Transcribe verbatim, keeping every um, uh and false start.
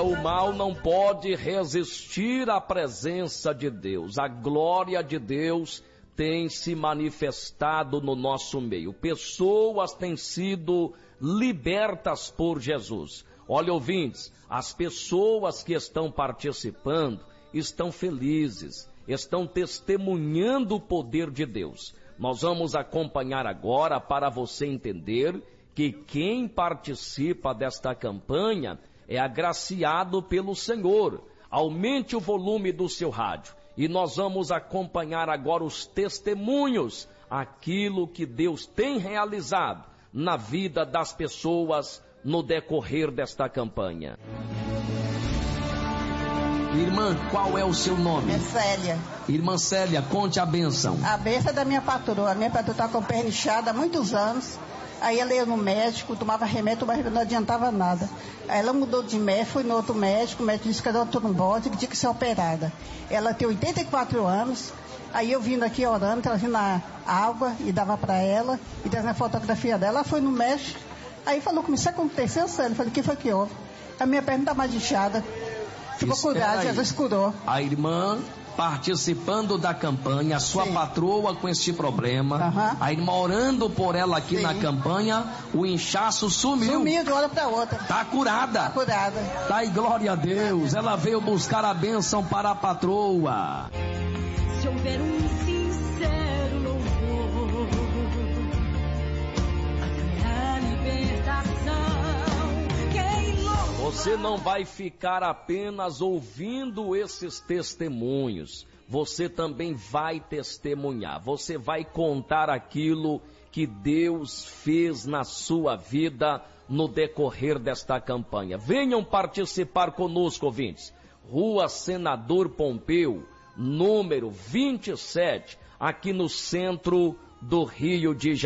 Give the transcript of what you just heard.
o mal não pode resistir à presença de Deus. A glória de Deus tem se manifestado no nosso meio. Pessoas têm sido libertas por Jesus. Olha, ouvintes, as pessoas que estão participando estão felizes, estão testemunhando o poder de Deus. Nós vamos acompanhar agora para você entender que quem participa desta campanha é agraciado pelo Senhor. Aumente o volume do seu rádio e nós vamos acompanhar agora os testemunhos, aquilo que Deus tem realizado na vida das pessoas no decorrer desta campanha. Irmã, qual é o seu nome? É Célia. Irmã Célia, conte a bênção. A bênção é da minha patroa. A minha patroa está com perna inchada há muitos anos. Aí ela ia no médico, tomava remédio, mas não adiantava nada. Aí ela mudou de médico, foi no outro médico, o médico disse que era trombose, que tinha que ser operada. Ela tem oitenta e quatro anos, aí eu vindo aqui orando, trazendo a água e dava para ela, e trazendo a fotografia dela. Ela foi no médico, aí falou, como isso aconteceu, Célia? Eu falei, o que foi que houve? A minha perna está mais inchada. Ficou curada, Jesus curou. A irmã participando da campanha, a sua Sim. patroa com este problema, uhum. a irmã orando por ela aqui Sim. na campanha, o inchaço sumiu. Sumiu de uma hora para outra. Tá curada. Tá curada. Tá e glória a Deus. Ela veio buscar a bênção para a patroa. Se houver um sincero louvor, haverá libertação. Você não vai ficar apenas ouvindo esses testemunhos, você também vai testemunhar, você vai contar aquilo que Deus fez na sua vida no decorrer desta campanha. Venham participar conosco, ouvintes. Rua Senador Pompeu, número vinte e sete, aqui no centro do Rio de Janeiro.